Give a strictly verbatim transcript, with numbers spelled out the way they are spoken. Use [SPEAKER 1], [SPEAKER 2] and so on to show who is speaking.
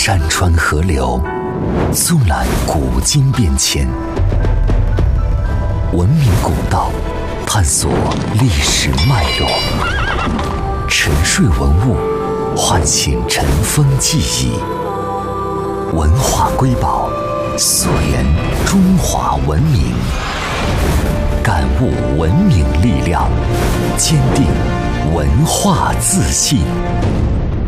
[SPEAKER 1] 山川河流，纵览古今变迁，文明古道，探索历史脉络，沉睡文物，唤醒尘封记忆。文化瑰宝，溯源中华文明，感悟文明力量，坚定文化自信。